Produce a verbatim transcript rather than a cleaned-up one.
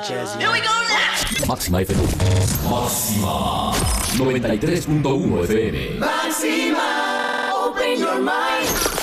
jazzy. Here we go now. Máxima F M. Máxima noventa y tres punto uno F M. Máxima, open your mind.